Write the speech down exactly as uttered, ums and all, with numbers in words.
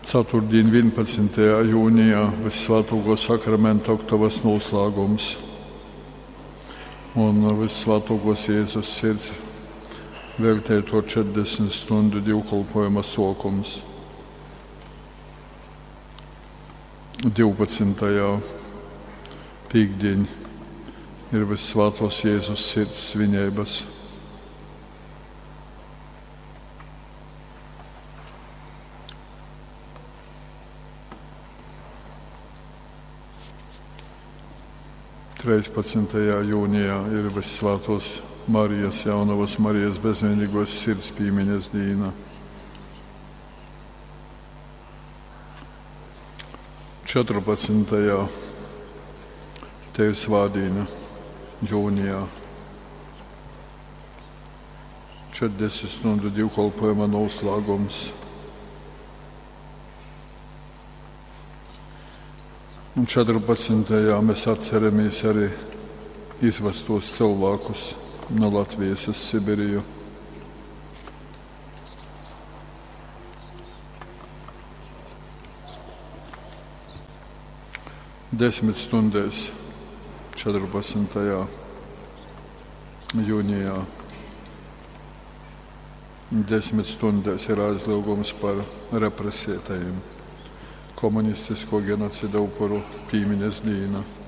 Ceturtdien, vienpadsmitajā jūnijā, Vissvētāko sakramenta oktavas noslēgums un Vissvētākos Jēzus sirds veltēto četrdesmit stundu dievkalpojuma sākums. divpadsmitajā pīktdiena ir Vissvētās Jēzus sirds svinības. trīspadsmitajā jūnijā ir Vissvētās Marijas, Jaunavas Marijas bezvainīgos sirds pīmiņas dīna. četrpadsmitajā Teivsvādīna jūnijā. četrdesmit stundu dievkalpojuma noslēgums. Un četrpadsmitajā mēs atceramies arī izvestos cilvēkus no Latvijas uz Sibiriju. Desmit stundēs četrpadsmitajā jūnijā. Desmit stundēs ir aizliegums par represētajiem. Komunistisko genocida upuru pīmiņas dīna.